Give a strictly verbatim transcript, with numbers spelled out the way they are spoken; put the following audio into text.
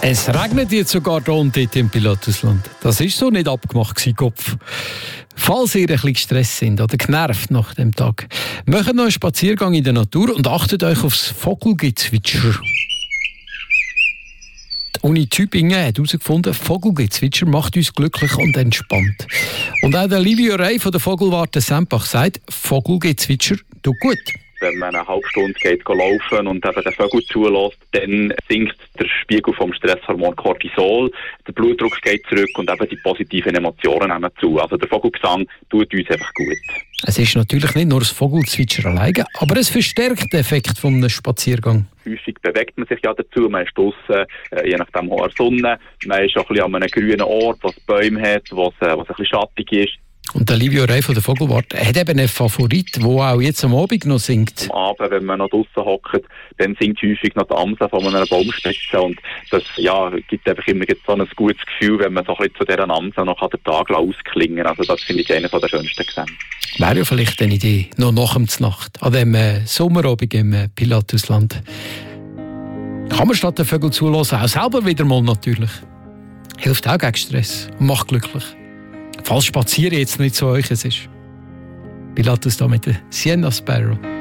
Es regnet jetzt sogar hier und dort im Pilatusland. Das ist so nicht abgemacht gewesen, Kopf. Falls ihr ein bisschen gestresst sind oder genervt nach dem Tag, macht noch einen Spaziergang in der Natur und achtet euch aufs Vogelgezwitscher. Die Uni Tübingen hat herausgefunden, Vogelgezwitscher macht uns glücklich und entspannt. Und auch der Livio Rey von der Vogelwarte Sempach sagt, Vogelgezwitscher tut gut. Wenn man eine halbe Stunde geht laufen und eben den Vögel zulässt, dann sinkt der Spiegel vom Stresshormon Cortisol, der Blutdruck geht zurück und eben die positiven Emotionen nehmen zu. Also der Vogelgesang tut uns einfach gut. Es ist natürlich nicht nur das Vogelzwitschern alleine, aber es verstärkt den Effekt eines Spaziergangs. Häufig bewegt man sich ja dazu, man ist draussen, äh, je nachdem hoher Sonne, man ist auch ein bisschen an einem grünen Ort, wo es Bäume hat, wo es, äh, wo es ein bisschen schattig ist. Und der Livio Rey von der Vogelwarte hat eben einen Favorit, der auch jetzt am Abend noch singt. Am Abend, wenn man noch draussen hockt, dann singt häufig noch die Amsel von einer Baumspitze. Und das ja, gibt einfach immer so ein gutes Gefühl, wenn man so ein bisschen zu dieser Amsel noch den Tag ausklingen. Also das finde ich einer der schönsten Gesänge. Wäre ja vielleicht eine Idee, noch nach der Nacht, an diesem äh, Sommerabend im äh, Pilatusland. Kann man statt den Vögeln zulassen, auch selber wieder mal natürlich. Hilft auch gegen Stress und macht glücklich. Falls Spazieren jetzt nicht so euch ist. Pilatus da mit der Sienna Sparrow.